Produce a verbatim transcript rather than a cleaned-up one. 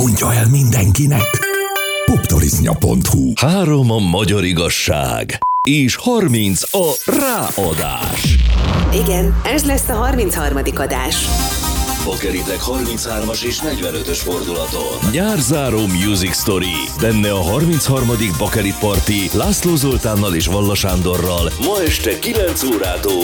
mondja el mindenkinek. poptoriznya pont hu. Három a magyar igazság, és harminc a ráadás. Igen, ez lesz a harmincharmadik adás. Pokeritek harminchármas és negyvenötös fordulaton. Nyárzáró Music Story. Benne a harmincharmadik Bakelit Party László Zoltánnal és Valla Sándorral ma este kilenc órától